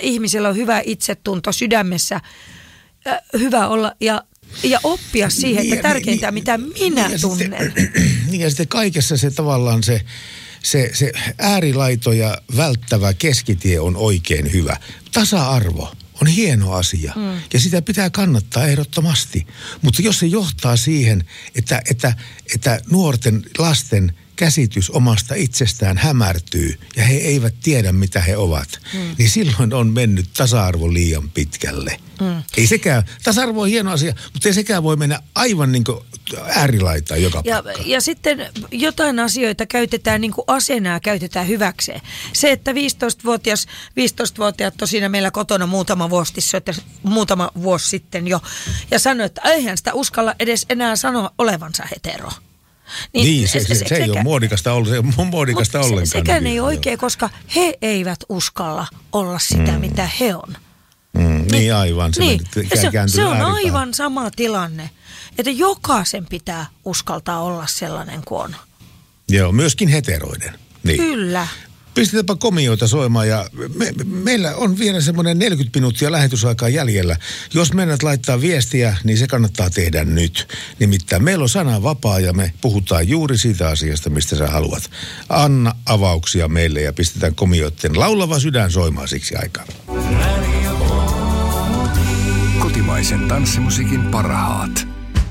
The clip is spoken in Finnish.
ihmisillä on hyvä itsetunto sydämessä, hyvä olla ja oppia siihen, että tärkeintä mitä minä tunnen. Ja sitten kaikessa se tavallaan se äärilaitoja välttävä keskitie on oikein hyvä. Tasa-arvo on hieno asia ja sitä pitää kannattaa ehdottomasti. Mutta jos se johtaa siihen, että nuorten lasten käsitys omasta itsestään hämärtyy ja he eivät tiedä, mitä he ovat, niin silloin on mennyt tasa-arvo liian pitkälle. Ei sekään, tasa-arvo on hieno asia, mutta ei sekään voi mennä aivan niin kuin äärilaitaan joka paikkaan. Ja sitten jotain asioita käytetään niin kuin asenaa, käytetään hyväkseen. Se, että 15-vuotiaat tosiaan meillä kotona muutama vuosi sitten jo, ja sanoi, että eihän sitä uskalla edes enää sanoa olevansa hetero. Niin, se ei ole muodikasta ollenkaan. Sekään ei ole oikein, koska he eivät uskalla olla sitä, mitä he on. Niin aivan. Se on aivan sama tilanne, että jokaisen pitää uskaltaa olla sellainen kuin on. Joo, myöskin heteroiden. Niin. Kyllä. Pistetäpä komioita soimaan ja meillä on vielä semmoinen 40 minuuttia lähetysaikaa jäljellä. Jos meidät laittaa viestiä, niin se kannattaa tehdä nyt. Nimittäin meillä on sana vapaa ja me puhutaan juuri siitä asiasta, mistä sä haluat. Anna avauksia meille ja pistetään komioiden laulava sydän soimaan siksi aikaa. Kotimaisen tanssimusiikin parhaat.